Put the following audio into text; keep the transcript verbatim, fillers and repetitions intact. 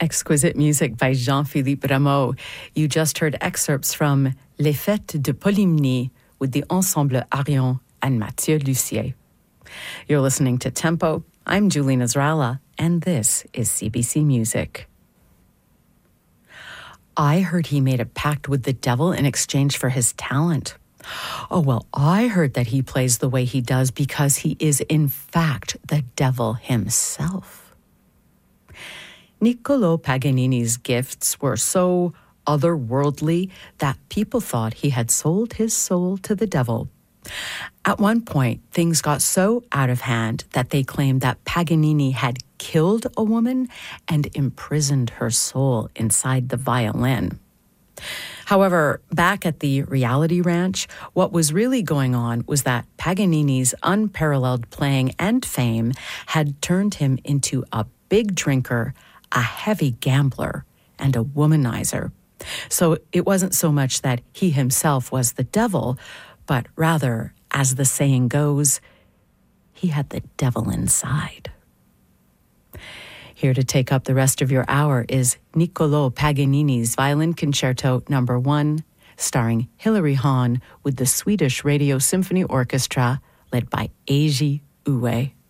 Exquisite music by Jean-Philippe Rameau. You just heard excerpts from Les Fêtes de Polymnie with the Ensemble Arion and Mathieu Lussier. You're listening to Tempo. I'm Julie Nasrallah, and this is C B C Music. I heard he made a pact with the devil in exchange for his talent. Oh, well, I heard that he plays the way he does because he is, in fact, the devil himself. Niccolò Paganini's gifts were so otherworldly that people thought he had sold his soul to the devil. At one point, things got so out of hand that they claimed that Paganini had killed a woman and imprisoned her soul inside the violin. However, back at the Reality Ranch, what was really going on was that Paganini's unparalleled playing and fame had turned him into a big drinker, a heavy gambler, and a womanizer. So it wasn't so much that he himself was the devil, but rather, as the saying goes, he had the devil inside. Here to take up the rest of your hour is Niccolò Paganini's Violin Concerto Number One, starring Hilary Hahn with the Swedish Radio Symphony Orchestra, led by Eiji Uwe.